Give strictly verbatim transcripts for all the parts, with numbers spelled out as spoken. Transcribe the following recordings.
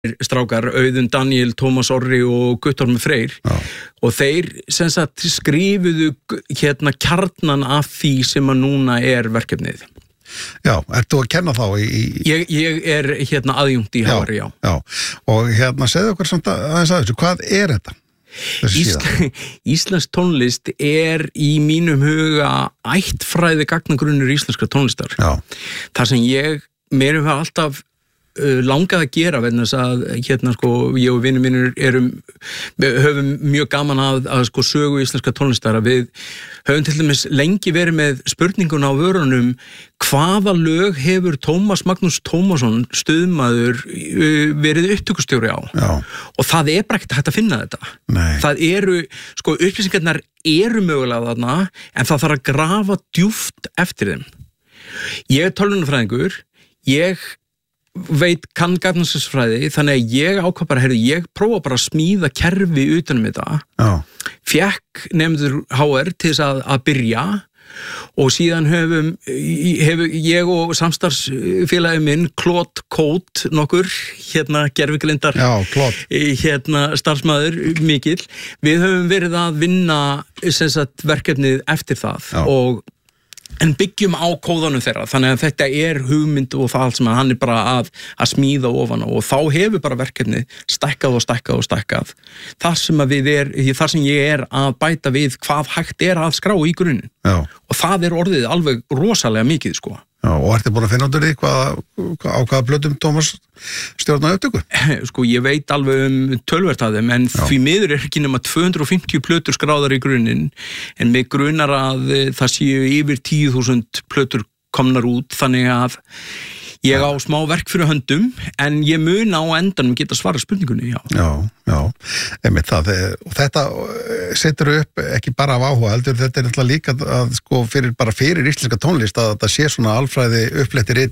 strákar, Auðun Daniel, Tómas Orri og Guttormur Freyr Já. og þeir sem sagt skrifuðu hérna kjarnan af því sem að núna er verkefnið. Já, ertu að kenna þá í... í... Ég, ég er hérna aðjunkt í H R, já. Já, og hérna segðu okkur samt aðeins að þessu, hvað er þetta? Ísl... Íslensk tónlist er í mínum huga ættfræði gagnagrunnur íslenskra tónlistar. Já. Það sem ég, mér hefur alltaf uh, langað að gera vegna þess að hérna sko, ég og vinur mínir erum, höfum mjög gaman að, að sko sögu íslenska tónlistar að við höfum til dæmis lengi verið með spurningun á vörunum hvaða lög hefur Tómas Magnús Tómasson stuðmaður verið upptökustjóri á. Já. Og það er bara ekkert hægt að finna þetta. Nei. Það eru, sko, upplýsingarnar eru mögulega þarna en það þarf að grafa djúpt eftir þeim. Ég er tölvunarfræðingur, ég veit kann gagnarsfræði, þannig að ég ákvað bara, heyrðu, ég prófa bara að smíða kerfi utanum þetta. Já. Fékk nefndur H R til þess að, að byrja og síðan höfum hef, ég og samstarfsfélagi minn Claude Code nokkur, hérna gervigrindar hérna starfsmaður mikill, við höfum verið að vinna sem sagt verkefnið eftir það. Já. Og en byggjum á kóðanum þeirra, þannig að þetta er hugmynd og það allt sem hann er bara að, að smíða ofan og þá hefur bara verkefni stækkað og stækkað og stækkað. Þar sem, að við er, þar sem ég er að bæta við hvað hægt er að skrá í grunninn. Já. Og það er orðið alveg rosalega mikið, sko. Já, og ertu búin að finna út úr því hvað, á hvaða plötum Tómas stjórnaði upptöku? Sko, ég veit alveg um tölvert af þeim, en Já. Því miður er ekki nema tvö hundruð og fimmtíu plötur skráðar í grunninn, en mig grunar að það séu yfir tíu þúsund plötur komnar út, þannig að ég á smá verk fyrir höndum, en ég mun á endanum geta svara spurningunni, já. Já, já, einmitt það. Og þetta setur upp ekki bara af áhuga, heldur þetta er náttúrulega líka að sko fyrir, bara fyrir íslenska tónlist að þetta sé svona alfræði upplettir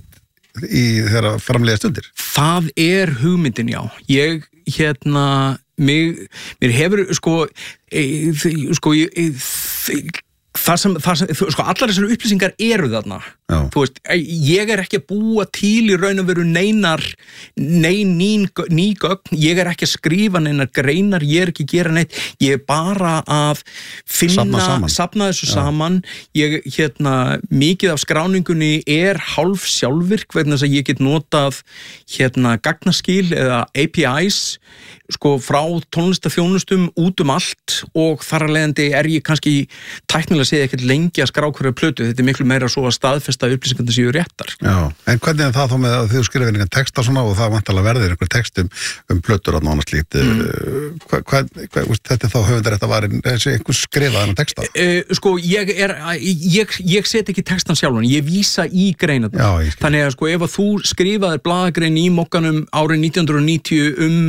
í þeirra framlega stundir. Það er hugmyndin, já. Ég, hérna, mig, mér hefur, sko, e, sko, ég, e, Það sem, það sem, sko, allar þessar upplýsingar eru þarna. Já. Þú veist, ég er ekki að búa til í raun og veru neinar, nein ný, ný gögn, ég er ekki að skrifa neinar greinar, ég er ekki að gera neitt, ég er bara að finna, safna þessu Já. Saman, ég, hérna, mikið af skráningunni er hálf sjálfvirk, vegna þess að ég get notað, hérna, gagnaskil eða A P Is, sko, frá tónlistaþjónustum út um allt og þar að leiðandi er ég kannski tæknilega segja ekkert lengi að skrá hverju plötu, þetta er miklu meira svo að staðfesta upplýsingarnir séu réttar. Já, en hvernig er það þá með að þið skrifir einhvern texta svona og það vantalega verður einhver textum um plötur að nána slíkt, mm. hva, hva, hva, þetta er þá höfundar þetta var einhver skrifað en texta? Uh, sko, ég er, ég, ég set ekki textan sjálfan, ég vísa í greinarnar. Þannig að sko, ef að þú skrifaðir blaðagrein í mokkanum árið nítján hundruð og níutíu um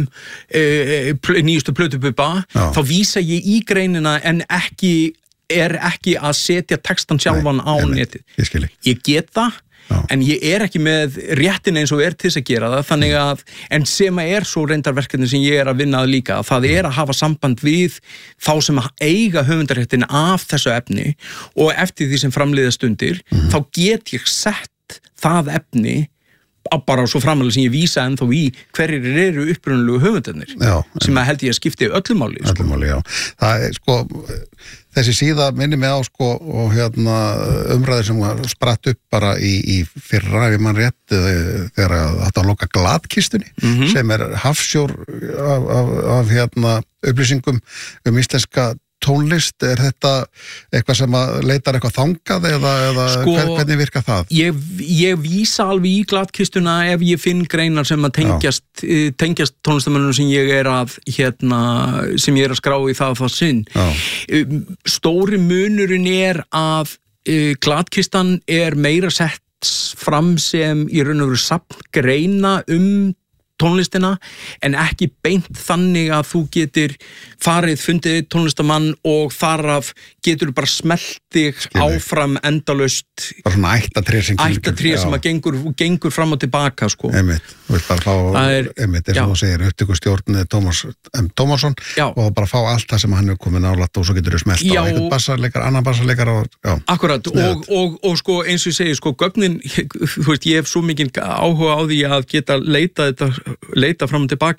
uh, pl- nýjustu plötububba, þá vísa ég í greinina en ekki er ekki að setja textan sjálfan Nei, á netið. Ég, ég get það, Já. En ég er ekki með réttin eins og er til þess að gera það, þannig að, en sem að er svo reyndarverkefni sem ég er að vinna að líka, það er að hafa samband við þá sem eiga höfundarréttin af þessu efni og eftir því sem framleiða stundir, mm-hmm. þá get ég sett það efni bara svo framalega sem ég vísa ennþá í hverjir eru upprunalegu höfundarnir já, sem að held ég að skipti öllumáli sko. Öllumáli, já. Það er sko þessi síða minni mig á sko og hérna umræðir sem spratt upp bara í, í fyrra ef mann rétt þegar þetta að loka gladkistunni mm-hmm. sem er hafsjór af, af, af hérna upplýsingum um íslenska tónlist, er þetta eitthvað sem að leitar eitthvað þangað eða, eða sko, hvernig virka það? Ég, ég vísa alveg í gladkistuna ef ég finn greinar sem að tengjast, tengjast tónlistamönnum sem ég er að hérna, sem ég er að skrá í það það sinn. Já. Stóri munurinn er að uh, gladkistan er meira sett fram sem í raun og veru safn greina um tónlistina, en ekki beint þannig að þú getur farið, fundið tónlistamann og þaraf getur bara smellt þig áfram endalaust. Bara svona ættatré sem, ættatré sem að gengur, gengur fram og tilbaka, sko. Einmitt, þú vilt bara fá, er, einmitt, eins og þú segir, upptökustjórn Tómas M. Tómasson já. Og bara fá allt það sem hann er komið nálægt og svo getur þú smellt á einhvern bassarleikar, annan bassarleikar og, já. Akkurat, og, og, og sko, eins og ég segi, sko, gögnin, þú veist, ég hef svo mikið áhuga á því að geta leitað þetta leita fram og tilbaka